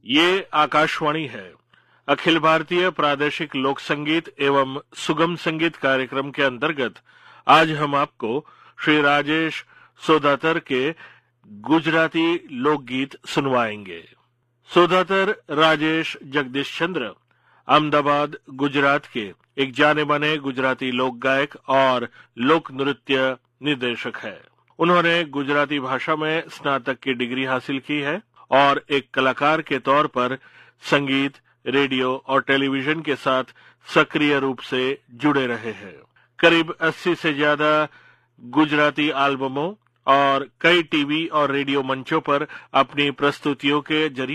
ये आकाशवाणी है। अखिल भारतीय प्रादेशिक लोक संगीत एवं सुगम संगीत कार्यक्रम के अंतर्गत आज हम आपको श्री राजेश सोदातर के गुजराती लोकगीत सुनवाएंगे। सोदातर राजेश जगदीश चंद्र अहमदाबाद गुजरात के एक जाने माने गुजराती लोक गायक और लोक नृत्य निर्देशक है। उन्होंने गुजराती भाषा में स्नातक की डिग्री हासिल की है और एक कलाकार के तौर पर संगीत, रेडियो और टेलीविजन के साथ सक्रिय रूप से जुड़े रहे हैं। करीब 80 से ज्यादा गुजराती एल्बमों और कई टीवी और रेडियो मंचों पर अपनी प्रस्तुतियों के जरिए